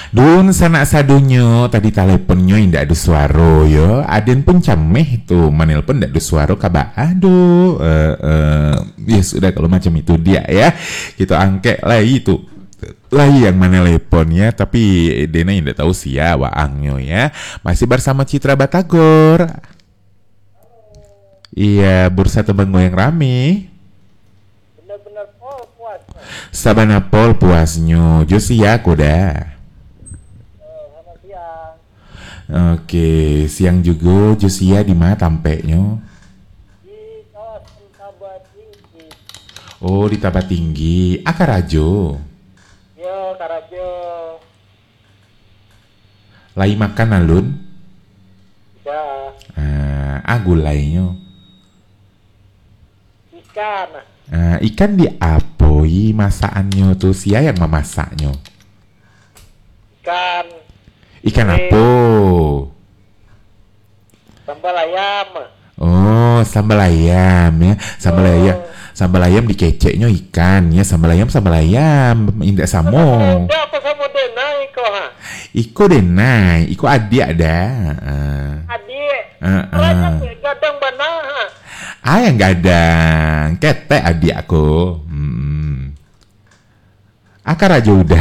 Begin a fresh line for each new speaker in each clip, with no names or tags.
Dun sanak sadonyo tadi teleponnya indak ada suara yo. Aden pun cameh tuh menelpon ndak ada suara kaba. Aduh, ya sudah kalau macam itu dia ya. Kita angket lah itu. Lah yang mana teleponnya tapi Dena indak tahu sia waangnya ya. Masih bersama Citra Batagor. Iya, bursa tembang goyang rame.
Benar-benar puas.
Sabana pol puasnya. Josia koda.
Selamat siang.
Oke, siang juga Josia di mana tampeknya?
Di kawasan Tabatinggi.
Oh, di Tabatinggi. Akarajo.
Yo, Karajo.
Lai makan alun?
Udah.
Gulainya.
Ikan.
Ikan diapoi masakannya tuh sia yang memasaknya.
Ikan.
Ikan apa?
Sambal ayam.
Oh, sambal ayam ya. Sambal ayam dikeceknya ikan ya. Sambal ayam indak samo.
Udah apa sama Dena iko ha?
Iko denai, iko adik ada.
Adik. Gadang bana ha.
Yang gadang, ketek adik aku. Akar aja udah.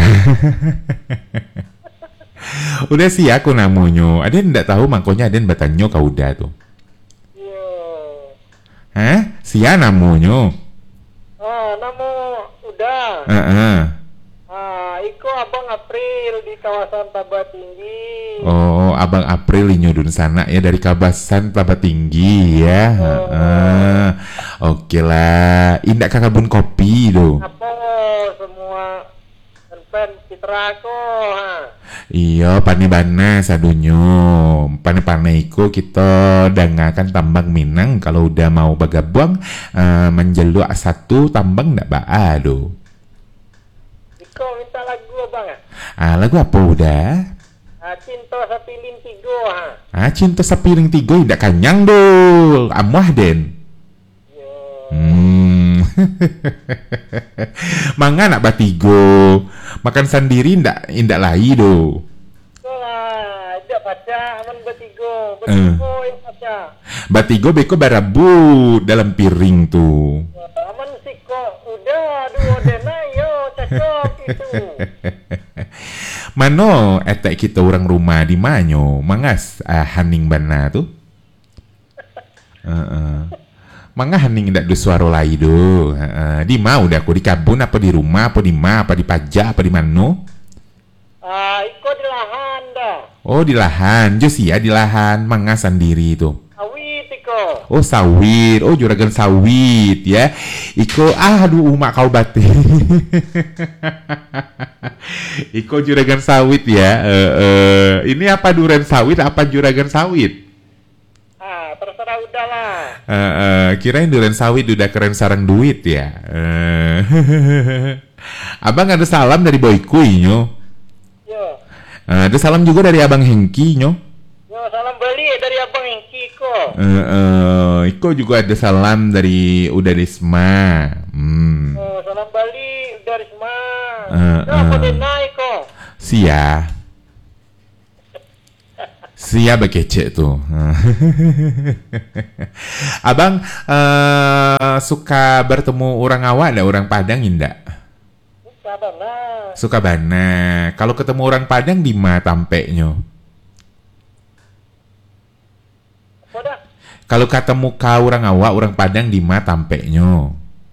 Udah sih aku namanya. Aden ndak tahu makanya Aden bertanya kau udah tuh.
Yo.
Hah? Sia namanya.
Namu udah. Iko Abang April di kawasan Tabatinggi.
Oh, Abang April nyudun sana ya dari kawasan Tabatinggi ya. Oke lah. Indak ke kebun kopi tuh.
Apa semua pen Citra ko ha.
Iya, pane-bana sadunyo. Pane-pane iku kita dangakan tambang Minang kalau udah mau bagabuang menjeluk satu tambang ndak baa do.
Iko minta lagu abang ya?
Lagu apa udah?
Cinta Sapiling Tigo ha.
Cinta Sapiling Tigo ndak kanyang dul. Amuah den.
Yo.
Mangga nak batigo. Makan sendiri indak lai do.
Tidak baca aman batigo yang baca.
Batigo beko barabut dalam piring tuh.
Aman siko udah dua Dena yo cocok itu.
Mano etek kita orang rumah di manyo mangas haning bana tuh. Mangga haning ndak ada suara lai do. Di mau udah aku di kabun apa di rumah apa di ma apa di pajak apa di mano?
Iko di lahan dah.
Oh di lahan, jus ya di lahan mangga sendiri itu.
Sawit iko.
Oh sawit, oh juragan sawit ya. Iko aduh mak kau bate. Iko juragan sawit ya. Ini apa duren sawit apa juragan sawit?
Terserah udahlah.
Kirain duren sawit udah keren sarang duit ya. Abang ada salam dari Boykuy nyo.
Yo.
Ada salam juga dari Abang Hengki nyo.
Yo, salam beli dari Abang Hengki ko.
Iko juga ada salam dari Uda Risma.
Salam bali dari semua. Apa Dena iko?
Sia bekece tuh. Abang suka bertemu orang awak ada orang Padang indak? Suka bana. Kalau ketemu orang Padang di mana tampeknya? Kalau ketemu kau orang awak orang Padang di mana tampeknya?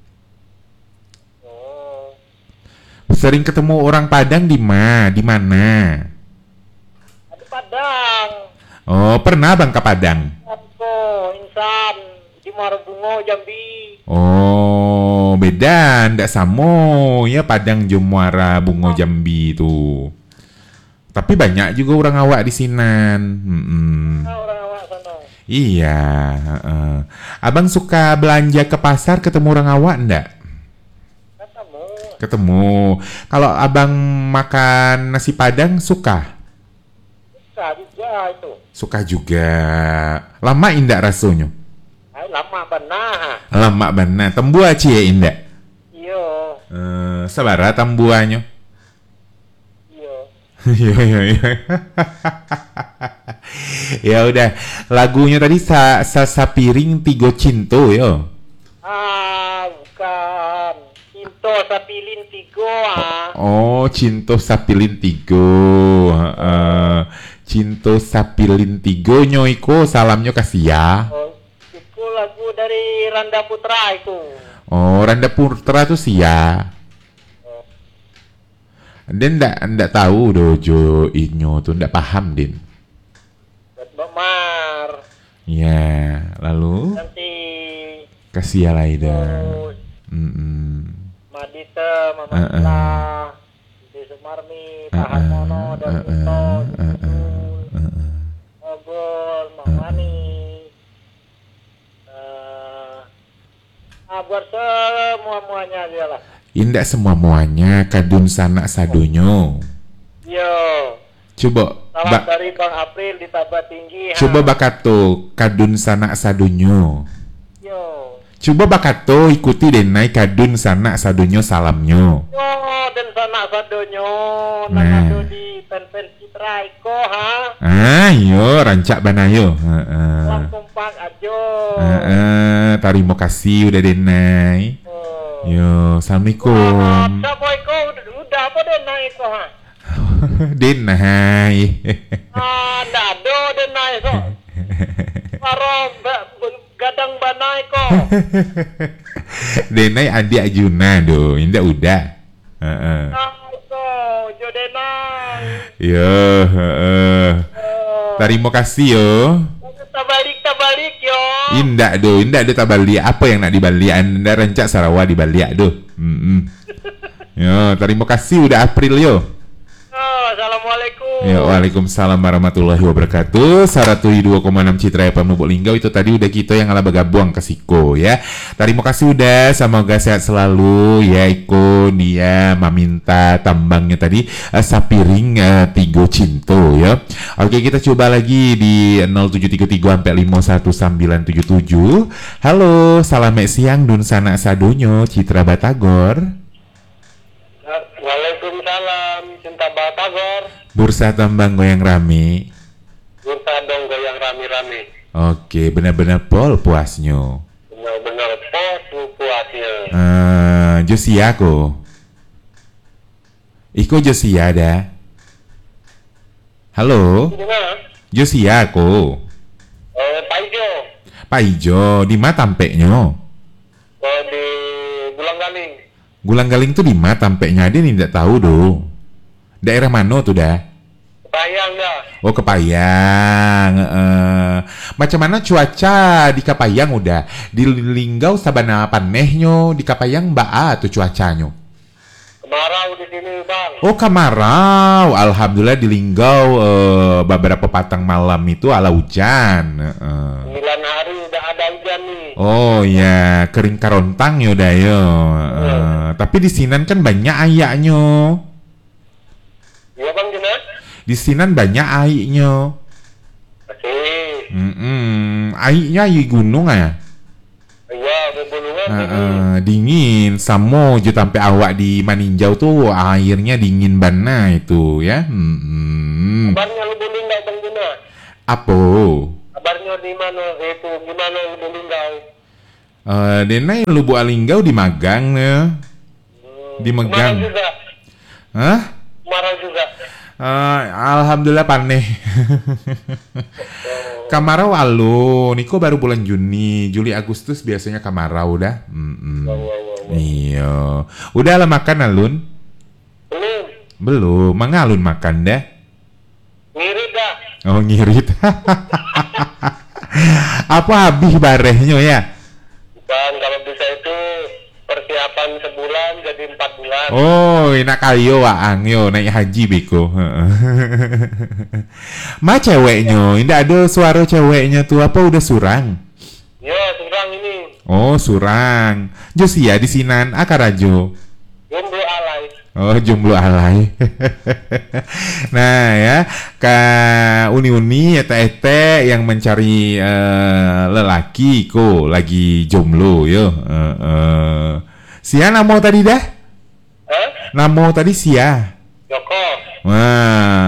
Sering ketemu orang Padang di mana? Di mana?
Di Padang.
Oh, pernah Bang ke Padang?
Insan di Marabungo Jambi.
Oh, beda, ndak samo ya Padang Jomwara Bungo Jambi itu. Tapi banyak juga orang awak di sinan.
Orang awak sana.
Iya. Abang suka belanja ke pasar ketemu orang awak ndak? Ketemu. Kalau abang makan nasi Padang suka?
Suka juga itu.
Suka juga. Lama indak rasanya?
Lama benar.
Lama benar. Tembua cie indak?
Iya.
Sabara tembuannya?
Iya.
Iya, iya, iya. Ya udah, lagunya tadi Sapiring Tigo Cinto yo.
Bukan. Cinto Sapilin Tigo
Oh, Cinto Sapilin Tigo. Cinto Sapilin Tigo nyoiko salamnya kasih ya.
Itu lagu dari Randa Putra itu.
Oh, Randa Putra tuh sih ya. Din ndak tahu dojo inyo tuh ndak paham Din.
Buat Bamar.
Ya, lalu
Nanti
kasih ya Laida.
terus Madita, Mamatlah, Di Sumarmi, Pak Harmono, dan Ito, Ogol, Mamani. Buat semua-muanya aja lah.
Indak semua-muanya kadun sanak sadonyo.
Yo.
Coba
Salam dari Bang April di Tabah Tinggi.
coba bakato kadun sanak sadonyo.
Yo.
Coba bakato ikuti denai kadun sanak sadonyo salamnyo.
Yo dan sanak sadonyo
Nah.
nangado di pen-pen Citra Iko ha.
Yo rancak banayo.
Salam kompak ajo.
Terima kasih udah denai. Yo, assalamualaikum.
Siapa Iko udah apa deh naik Iko ha?
Denai.
Nggak ada deh naik kok. Paro gadang banai kok.
Denai adik Ajuna do, indah udah.
Iko jodenai.
Yo, terima kasih yo.
Tabalik yo.
Indah do tabali. Apa yang nak dibali? Anda rencak Sarawak dibali do. Yo, terima kasih udah April yo.
Assalamualaikum.
Ya, waalaikumsalam warahmatullahi wabarakatuh. 102,6 Citra FM Lubuk Linggau itu tadi udah kita yang ala bergabung ke Siko ya. Terima kasih udah, semoga sehat selalu ya Iko dia meminta tambangnya tadi Sapiring Tigo Cinto ya. Oke, kita coba lagi di 0733 sampai 51977. Halo, selamat siang Dun Sanak Sadonyo Citra Batagor.
Waalaikumsalam, Cinta Batagor.
Bursa tambang goyang rame.
Bursa dong goyang rame-rame.
Oke, benar-benar pol puasnya.
Benar-benar puasnya.
Josia ko. Iko Josia dah. Halo,
Gimana?
Josia ko.
Pak Ijo.
Pak Ijo, di mana tampeknya?
Di Gulang Galing.
Gulang Galing tuh di mana tampeknya? Dia tidak tahu do. Daerah mana tuh dah?
Kepayang dah.
Oh, Kepayang. Macam mana cuaca di Kepayang udah? Di Linggau sabana panehnya, di Kepayang baa tuh cuacanya.
Kemarau di sini, Bang.
Oh, kemarau. Alhamdulillah di Linggau beberapa patang malam itu ala hujan.
9 hari udah ada hujan nih.
Oh ya, kering karontang ya udah yo. Tapi di Sinan kan banyak ayaknya.
Iya Bang, gimana?
Di Sinan banyak ayaknya.
Masih.
Ayaknya air gunung ya.
Iya, pegunungan
Dingin. Samo je sampai awak di Maninjau tuh airnya dingin bana itu ya.
Kabarnya lu Linggau Bang Guna.
Apa?
Kabarnya di mana itu? Gimana lu Linggau?
Denai Lubuk Linggau di Magang ya. Di Magang.
Kemarau juga.
Hah?
Kemarau juga.
Alhamdulillah paneh. Kemarau alu, Niko baru bulan Juli Agustus biasanya kemarau dah. Iya. Udah lah makan alun? Belum. Mangga alun makan dah?
Ngirit dah.
Oh, ngirit. Apa habis barehnya ya?
Bukan, kalau bisa itu persiapan sebulan jadi 4 bulan.
Oh, enak kayo waang yo naik haji beko. Ma ceweknya, indah ada suara ceweknya tuh apa udah surang?
Yo, surang ini.
Oh, surang. Josia di Sinan Akarajo.
Jomblo alay.
Oh, jomblo alay. Nah ya, ka uni-uni ete-ete yang mencari lelaki ko lagi jomblo yo. Sia namo tadi dah?
Hah?
Namo tadi Sia.
Joko.
Wah,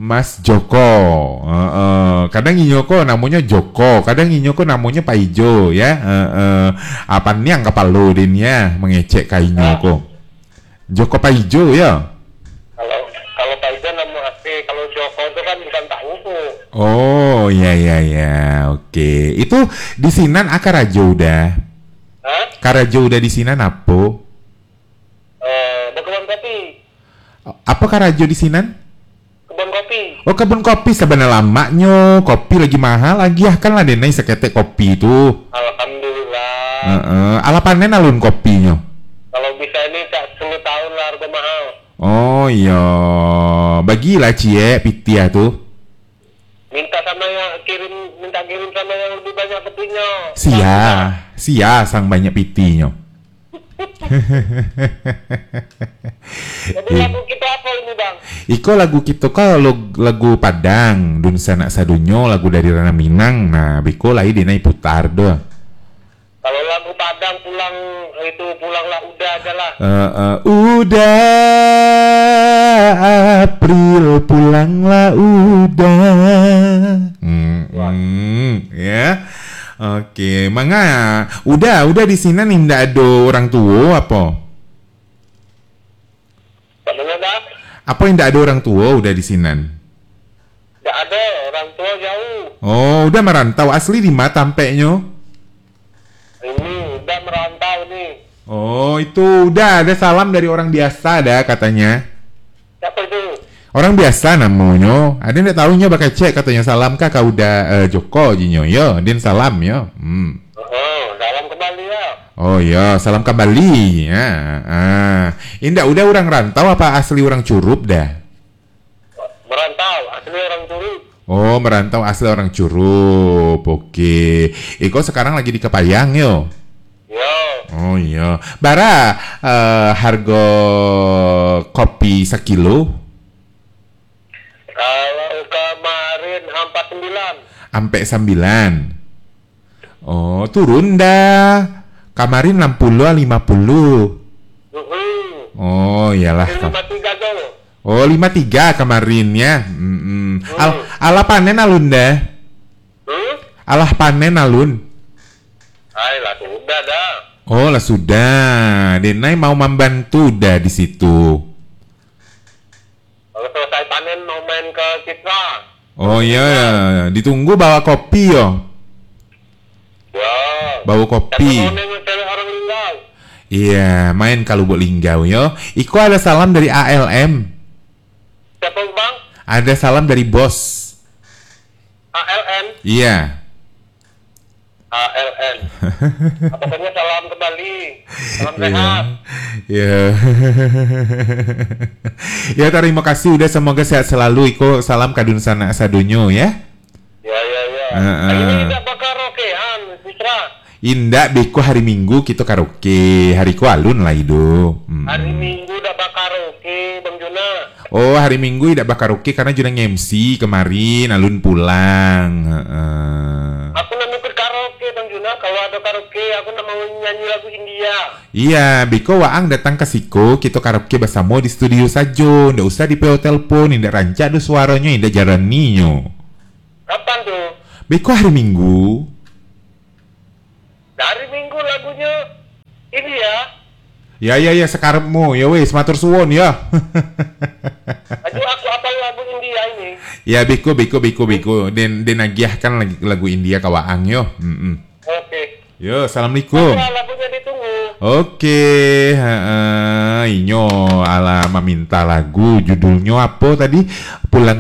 Mas Joko. Kadang Inyoko namanya Joko, kadang Inyoko namanya Pak Ijo ya. Apa nih yang kepala din ya mengecek ke Inyoko. Joko Pak Ijo ya.
Kalau Pak Ijo nama asli, kalau Joko itu kan bukan tahuku.
Oh ya ya ya, oke. Itu di Sinan Karajo udah.
Hah?
Karajo udah di Sinan apa?
Kebun kopi.
Apa Karajo di Sinan?
Kebun kopi.
Oh kebun kopi sebenarnya lamanya, kopi lagi mahal lagi ya kan lah denai seketek kopi itu.
Alhamdulillah.
Ala panen alun kopinya.
Kalau bisa ini tak 10 tahun lah harga mahal.
Oh iya, bagilah cie pitia tuh.
Minta kirim sama yang lebih banyak petinya.
Sia sang banyak pitinya.
Jadi lagu kita apa ini bang?
Iko lagu kita kalau lagu Padang, Dun Sanak Sadunyo, lagu dari Rana Minang. Nah, biko lagi dinai putar doh.
Kalau lagu Padang pulanglah udah aja lah.
Udah April pulanglah udah. Ya. Oke, mangga. Udah di sini nih ndak ada orang tua apa?
Bagaimana dah?
Apa yang ndak ada orang tua udah di sini?
Nggak ada, orang tua jauh.
Oh, udah merantau asli di mana tampeknya?
Ini udah merantau nih.
Oh, itu udah ada salam dari orang biasa ada katanya.
Siapa itu?
Orang biasa namanya. Ada yang tahunya bakal cek katanya salam kah kau udah Joko jinyo yo, din salam yo.
Salam kembali ya.
Oh iya, salam kembali ya. Indah udah orang rantau apa asli orang Curup dah?
Merantau, asli orang Curup.
Oh, merantau asli orang Curup. Oke. Iko sekarang lagi di Kepayang yo.
Yo.
Oh iya. Bara harga kopi sekilo?
Kalau kemarin 49.
Sampai 9. Oh, turun dah. Kemarin 60 50. Oh, iyalah.
53 tuh.
Oh, 53 kemarin ya. Alah panen alun dah. Alah panen alun.
Lah sudah dah.
Oh, lah sudah. Denai mau membantu dah di situ.
Kalau selesai panen mau main ke Citra.
Oh iya, ditunggu bawa kopi yo.
Ya.
Bawa kopi.
Mau nengok cewek orang Linggau.
Iya, main kalau buat Linggau yo. Iko ada salam dari ALM.
Siapa bang?
Ada salam dari bos.
ALN.
Iya.
ALN. Pokoknya salam kembali. Salam sehat.
Ya. Ya, terima kasih udah semoga sehat selalu Iko. Salam kadun sana sadunyo ya.
Ya. Ini tidak bakar rokean, Citra.
Indah beko hari Minggu kita karaoke. Hari ku alun lah itu.
Hari Minggu udah bakar karaoke, Bang Juna.
Oh, hari Minggu tidak bakar karaoke karena Juna MC kemarin alun pulang.
Aku nak ikut karaoke, Bang Juna. Kalau ada karaoke, aku nak mau nyanyi lagu India.
Iya, beko waang datang ke Siko, kita karaoke bersama di studio saja. Ndak usah di PO telepon, indak rancak do suaranya, indak jaraninya.
Kapan tuh?
Beko hari Minggu.
Hari Minggu lagunya ini ya.
Ya sekarangmu ya wes matur suwon ya.
Aduh aku apal lagu India ini.
Ya beko den agiahkan lagu India ka waang yo.
Oke.
Yo, assalamualaikum.
Lagunya ditunggu.
Oke, inyo ala meminta lagu judulnya apa tadi? Pulang